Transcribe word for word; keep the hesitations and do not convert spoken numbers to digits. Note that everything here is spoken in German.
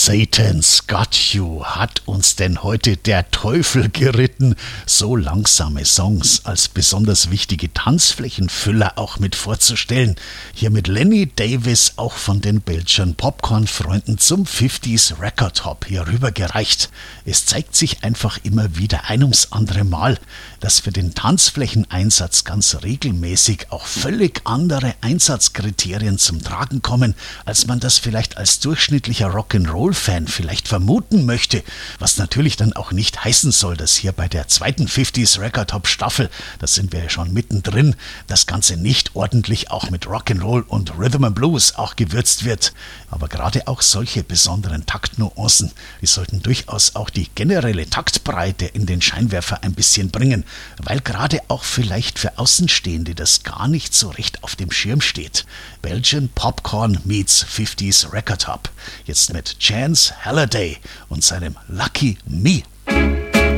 Satan's Got You hat uns denn heute der Teufel geritten, so langsame Songs als besonders wichtige Tanzflächenfüller auch mit vorzustellen. Hier mit Lenny Davis, auch von den Belgian Popcorn-Freunden, zum fünfziger Record Hop hier rübergereicht. Es zeigt sich einfach immer wieder ein ums andere Mal, dass für den Tanzflächeneinsatz ganz regelmäßig auch völlig andere Einsatzkriterien zum Tragen kommen, als man das vielleicht als durchschnittlicher Rock'n'Roll-Fan vielleicht vermuten möchte, was natürlich dann auch nicht heißen soll, dass hier bei der zweiten fünfziger Record Hop Staffel, da sind wir ja schon mittendrin, das Ganze nicht ordentlich auch mit Rock'n'Roll und Rhythm and Blues auch gewürzt wird. Aber gerade auch solche besonderen Taktnuancen, die sollten durchaus auch die generelle Taktbreite in den Scheinwerfer ein bisschen bringen, weil gerade auch vielleicht für Außenstehende das gar nicht so recht auf dem Schirm steht. Belgian Popcorn meets fünfziger Record Hop. Jetzt mit Chance Halliday und seinem Lucky Me.